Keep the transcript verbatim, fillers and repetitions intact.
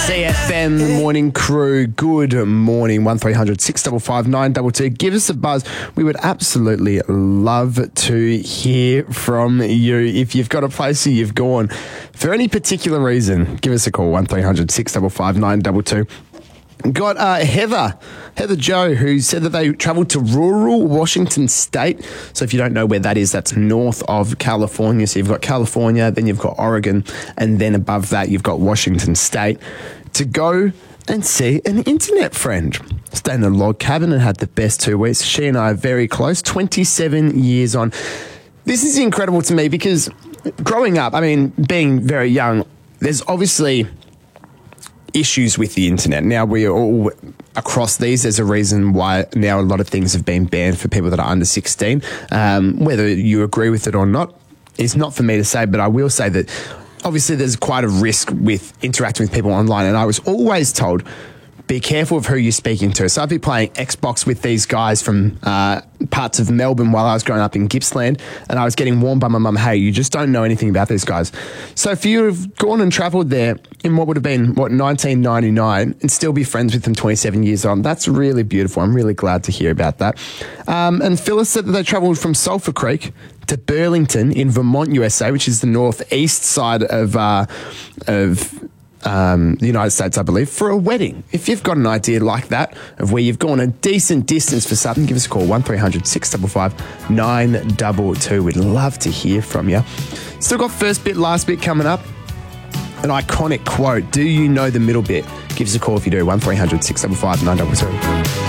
C F M Morning Crew, good morning. one three hundred six five five nine two two. Give us a buzz. We would absolutely love to hear from you. If you've got a place that you've gone for any particular reason, give us a call, one three hundred six five five nine two two. Got uh, Heather, Heather Joe, who said that they travelled to rural Washington State. So if you don't know where that is, that's north of California. So you've got California, then you've got Oregon, and then above that you've got Washington State, to go and see an internet friend. Stayed in a log cabin and had the best two weeks. She and I are very close, twenty-seven years on. This is incredible to me because growing up, I mean, being very young, there's obviously issues with the internet. Now we are all across these. There's a reason why now a lot of things have been banned for people that are under sixteen. Um, whether you agree with it or not is not for me to say, but I will say that obviously there's quite a risk with interacting with people online, and I was always told, be careful of who you're speaking to. So I'd be playing Xbox with these guys from uh, parts of Melbourne while I was growing up in Gippsland, and I was getting warned by my mum, hey, you just don't know anything about these guys. So for you to have gone and travelled there in what would have been, what, nineteen ninety-nine, and still be friends with them twenty-seven years on, that's really beautiful. I'm really glad to hear about that. Um, and Phyllis said that they travelled from Sulphur Creek to Burlington in Vermont, U S A, which is the northeast side of uh, of... Um, the United States, I believe, for a wedding. If you've got an idea like that of where you've gone a decent distance for something, give us a call, one three hundred six five five nine two two. We'd love to hear from you. Still got first bit, last bit coming up. An iconic quote. Do you know the middle bit? Give us a call if you do, one three hundred six five five nine two two.